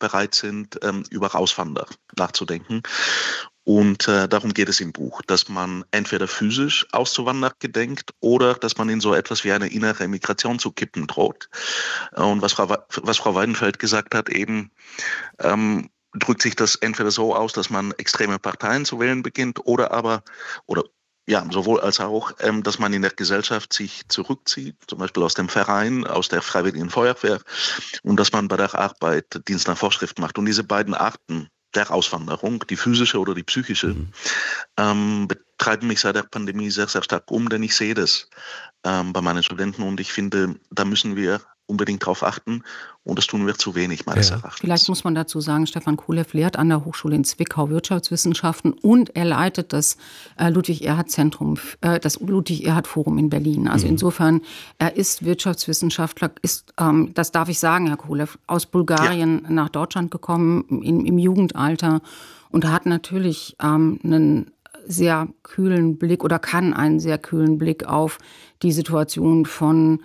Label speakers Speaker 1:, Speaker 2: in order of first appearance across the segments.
Speaker 1: bereit sind, über Auswanderer nachzudenken. Und darum geht es im Buch, dass man entweder physisch auszuwandern gedenkt oder dass man in so etwas wie eine innere Migration zu kippen droht. Und was Frau Weidenfeld gesagt hat, eben drückt sich das entweder so aus, dass man extreme Parteien zu wählen beginnt oder sowohl als auch, dass man in der Gesellschaft sich zurückzieht, zum Beispiel aus dem Verein, aus der Freiwilligen Feuerwehr, und dass man bei der Arbeit Dienst nach Vorschrift macht. Und diese beiden Arten der Auswanderung, die physische oder die psychische, betreiben mich seit der Pandemie sehr, sehr stark denn ich sehe das bei meinen Studenten und ich finde, da müssen wir unbedingt drauf achten und das tun wir zu wenig, meines Erachtens.
Speaker 2: Vielleicht muss man dazu sagen, Stefan Kuhlev lehrt an der Hochschule in Zwickau Wirtschaftswissenschaften und er leitet das Ludwig-Erhard-Zentrum, das Ludwig-Erhard-Forum in Berlin. Also insofern, er ist Wirtschaftswissenschaftler, das darf ich sagen, Herr Kuhlev, aus Bulgarien nach Deutschland gekommen im Jugendalter und hat natürlich einen sehr kühlen Blick oder kann einen sehr kühlen Blick auf die Situation von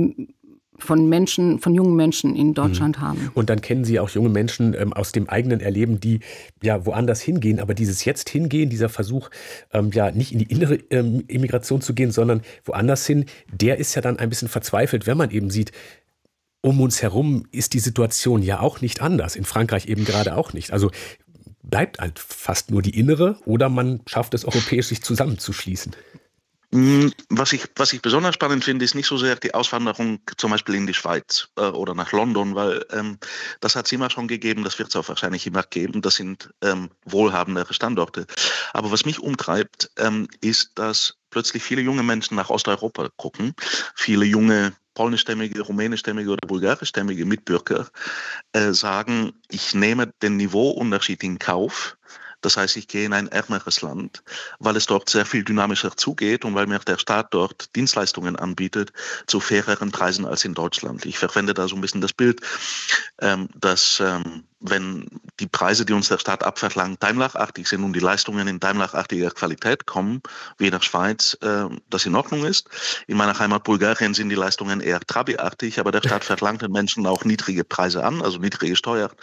Speaker 2: jungen Menschen in Deutschland haben.
Speaker 3: Und dann kennen Sie auch junge Menschen aus dem eigenen Erleben, die ja woanders hingehen. Aber dieses jetzt hingehen, dieser Versuch, nicht in die innere Immigration zu gehen, sondern woanders hin, der ist ja dann ein bisschen verzweifelt, wenn man eben sieht, um uns herum ist die Situation ja auch nicht anders. In Frankreich eben gerade auch nicht. Also bleibt halt fast nur die innere oder man schafft es europäisch, sich zusammenzuschließen.
Speaker 1: Was ich besonders spannend finde, ist nicht so sehr die Auswanderung zum Beispiel in die Schweiz oder nach London, weil das hat es immer schon gegeben, das wird es auch wahrscheinlich immer geben, das sind wohlhabendere Standorte. Aber was mich umtreibt, ist, dass plötzlich viele junge Menschen nach Osteuropa gucken, viele junge polnischstämmige, rumänischstämmige oder bulgarischstämmige Mitbürger sagen, ich nehme den Niveauunterschied in Kauf. Das heißt, ich gehe in ein ärmeres Land, weil es dort sehr viel dynamischer zugeht und weil mir der Staat dort Dienstleistungen anbietet zu faireren Preisen als in Deutschland. Ich verwende da so ein bisschen das Bild, dass wenn die Preise, die uns der Staat abverlangt, Daimlerartig sind und die Leistungen in Daimlerartiger Qualität kommen, wie in der Schweiz, das in Ordnung ist. In meiner Heimat Bulgarien sind die Leistungen eher Trabi-artig, aber der Staat verlangt den Menschen auch niedrige Preise an, also niedrige Steuern.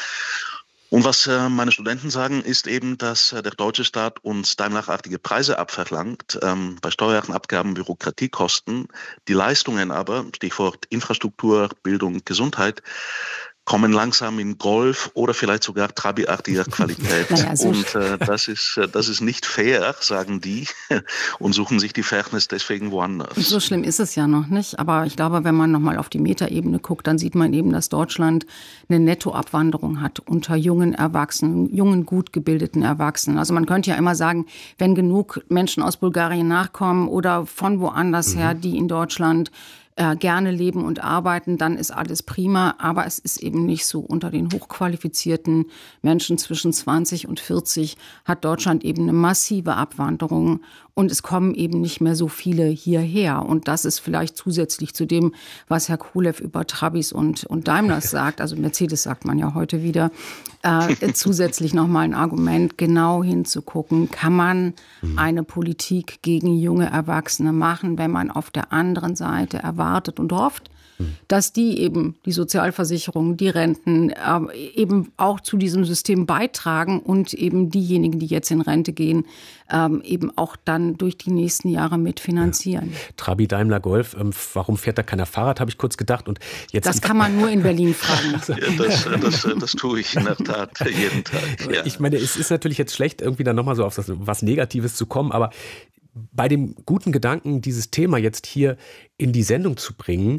Speaker 1: Und was meine Studenten sagen, ist eben, dass der deutsche Staat uns Daimlerartige Preise abverlangt, bei Steuern, Abgaben, Bürokratiekosten. Die Leistungen aber, Stichwort Infrastruktur, Bildung, Gesundheit, kommen langsam in Golf oder vielleicht sogar Trabi-artiger Qualität. Und das ist nicht fair, sagen die, und suchen sich die Fairness deswegen woanders.
Speaker 2: So schlimm ist es ja noch nicht, aber ich glaube, wenn man nochmal auf die Metaebene guckt, dann sieht man eben, dass Deutschland eine Nettoabwanderung hat unter jungen Erwachsenen, jungen, gut gebildeten Erwachsenen. Also man könnte ja immer sagen, wenn genug Menschen aus Bulgarien nachkommen oder von woanders her, die in Deutschland gerne leben und arbeiten, dann ist alles prima. Aber es ist eben nicht so. Unter den hochqualifizierten Menschen zwischen 20 und 40 hat Deutschland eben eine massive Abwanderung und es kommen eben nicht mehr so viele hierher. Und das ist vielleicht zusätzlich zu dem, was Herr Kuhlev über Trabis und Daimlers sagt, also Mercedes sagt man ja heute wieder, zusätzlich nochmal ein Argument, genau hinzugucken, kann man eine Politik gegen junge Erwachsene machen, wenn man auf der anderen Seite erwartet und hofft, dass die eben, die Sozialversicherungen, die Renten eben auch zu diesem System beitragen und eben diejenigen, die jetzt in Rente gehen, eben auch dann durch die nächsten Jahre mitfinanzieren.
Speaker 3: Ja. Trabi, Daimler, Golf, warum fährt da keiner Fahrrad, habe ich kurz gedacht. Und jetzt
Speaker 2: das kann man nur in Berlin fragen.
Speaker 1: Ja, das tue ich in der Tat jeden Tag. Ja.
Speaker 3: Ich meine, es ist natürlich jetzt schlecht, irgendwie dann nochmal so auf was Negatives zu kommen, aber bei dem guten Gedanken, dieses Thema jetzt hier in die Sendung zu bringen,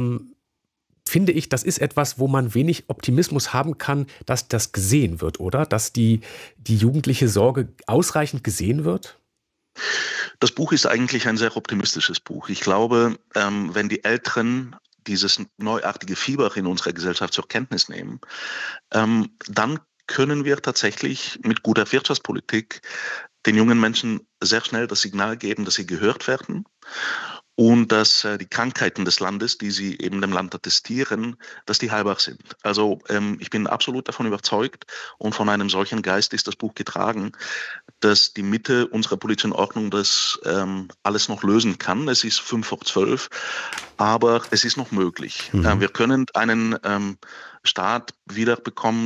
Speaker 3: finde ich, das ist etwas, wo man wenig Optimismus haben kann, dass das gesehen wird, oder? Dass die jugendliche Sorge ausreichend gesehen wird?
Speaker 1: Das Buch ist eigentlich ein sehr optimistisches Buch. Ich glaube, wenn die Älteren dieses neuartige Fieber in unserer Gesellschaft zur Kenntnis nehmen, dann können wir tatsächlich mit guter Wirtschaftspolitik den jungen Menschen sehr schnell das Signal geben, dass sie gehört werden und dass die Krankheiten des Landes, die sie eben dem Land attestieren, dass die heilbar sind. Also ich bin absolut davon überzeugt und von einem solchen Geist ist das Buch getragen, dass die Mitte unserer politischen Ordnung das alles noch lösen kann. Es ist 11:55, aber es ist noch möglich. Wir können einen Staat wiederbekommen,